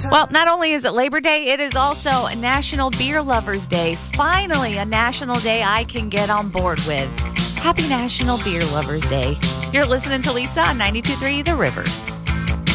Well, not only is it Labor Day, it is also National Beer Lovers Day. Finally, a national day I can get on board with. Happy National Beer Lovers Day. You're listening to Lisa on 92.3 The River.